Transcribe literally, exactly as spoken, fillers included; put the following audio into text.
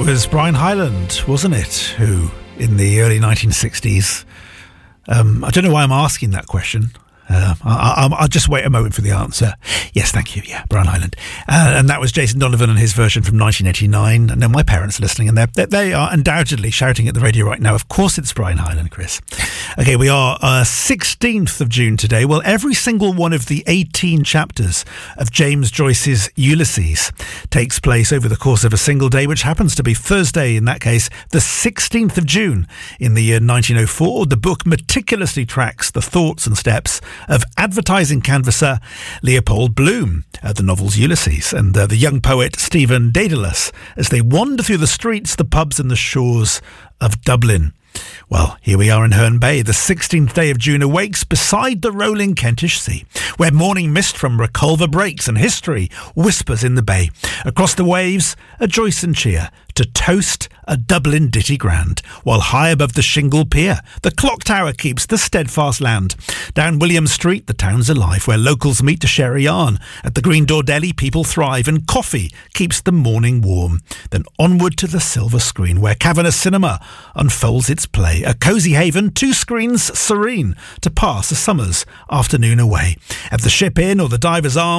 was Brian Hyland, wasn't it, who, in the early nineteen sixties... Um, I don't know why I'm asking that question. Uh, I, I, I'll just wait a moment for the answer. Yes, thank you. Yeah, Brian Hyland. Uh, and that was Jason Donovan and his version from nineteen eighty-nine. And now my parents are listening, and they're, they are undoubtedly shouting at the radio right now. Of course it's Brian Hyland, Chris. Okay, we are uh, sixteenth of June today. Well, every single one of the eighteen chapters of James Joyce's Ulysses takes place over the course of a single day, which happens to be Thursday, in that case, the sixteenth of June in the year nineteen oh four. The book meticulously tracks the thoughts and steps of advertising canvasser Leopold Bloom, uh, the novel's Ulysses, and uh, the young poet Stephen Dedalus as they wander through the streets, the pubs and the shores of Dublin. Well, here we are in Herne Bay. The sixteenth day of June awakes beside the rolling Kentish Sea, where morning mist from Reculver breaks and history whispers in the bay. Across the waves, a Joyce and cheer to toast a Dublin ditty grand, while high above the shingle pier, the clock tower keeps the steadfast land. Down William Street, the town's alive, where locals meet to share a yarn. At the Green Door Deli, people thrive, and coffee keeps the morning warm. Then onward to the silver screen, where Cavernous Cinema unfolds its play. A cosy haven, two screens serene, to pass a summer's afternoon away. At the Ship Inn or the Diver's Arms,